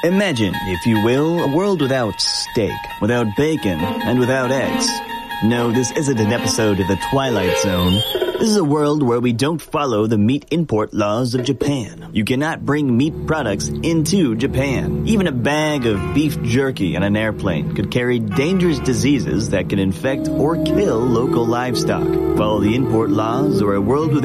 Imagine, if you will, a world without steak, without bacon, and without eggs. No, this isn't an episode of The Twilight Zone. This is a world where we don't follow the meat import laws of Japan. You cannot bring meat products into Japan. Even a bag of beef jerky on an airplane could carry dangerous diseases that can infect or kill local livestock. Follow the import laws or a world without